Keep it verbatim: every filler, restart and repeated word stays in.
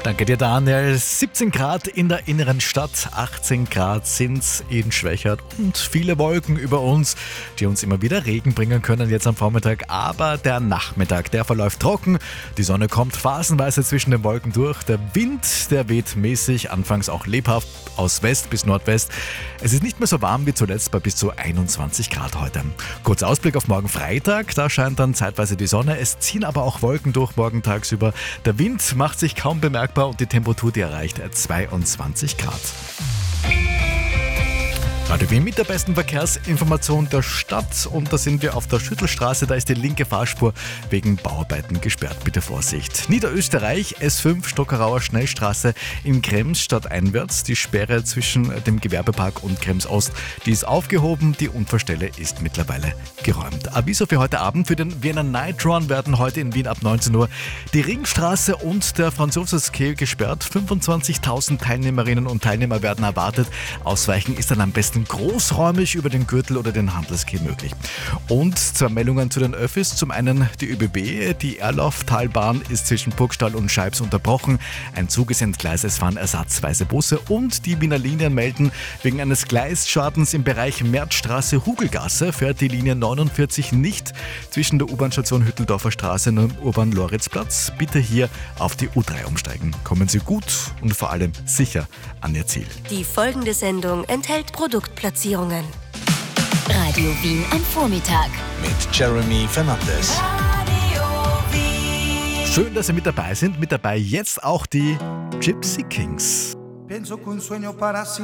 Danke dir, Daniel. siebzehn Grad in der inneren Stadt, achtzehn Grad sind's in Schwächert und viele Wolken über uns, die uns immer wieder Regen bringen können jetzt am Vormittag. Aber der Nachmittag, der verläuft trocken. Die Sonne kommt phasenweise zwischen den Wolken durch. Der Wind, der weht mäßig, anfangs auch lebhaft aus West bis Nordwest. Es ist nicht mehr so warm wie zuletzt bei bis zu einundzwanzig Grad heute. Kurzer Ausblick auf morgen Freitag. Da scheint dann zeitweise die Sonne. Es ziehen aber auch Wolken durch morgen tagsüber. Der Wind macht sich kaum bemerkbar und die Temperatur, die erreicht zweiundzwanzig Grad. Radio Wien mit der besten Verkehrsinformation der Stadt und da sind wir auf der Schüttelstraße, da ist die linke Fahrspur wegen Bauarbeiten gesperrt, bitte Vorsicht. Niederösterreich, S fünf, Stockerauer Schnellstraße in Krems stadteinwärts, die Sperre zwischen dem Gewerbepark und Krems Ost, die ist aufgehoben, die Unfallstelle ist mittlerweile geräumt. Aviso für heute Abend, für den Wiener Night Run werden heute in Wien ab neunzehn Uhr die Ringstraße und der Franz-Josefs-Quai gesperrt, fünfundzwanzigtausend Teilnehmerinnen und Teilnehmer werden erwartet, ausweichen ist dann am besten großräumig über den Gürtel oder den Handelsquai möglich. Und zwei Meldungen zu den Öffis. Zum einen die Ö B B, die Erlauftalbahn ist zwischen Burgstall und Scheibs unterbrochen. Ein Zug ist entgleist, es fahren ersatzweise Busse und die Wiener Linien melden, wegen eines Gleisschadens im Bereich Märzstraße-Hugelgasse fährt die Linie neunundvierzig nicht zwischen der U-Bahn-Station Hütteldorfer Straße und dem U-Bahn-Loritzplatz. Bitte hier auf die U drei umsteigen. Kommen Sie gut und vor allem sicher an Ihr Ziel. Die folgende Sendung enthält Produktplatzierungen. Radio Wien am Vormittag. Mit Jeremy Fernandes. Schön, dass Sie mit dabei sind. Mit dabei jetzt auch die Gypsy Kings. Penso que un sueño para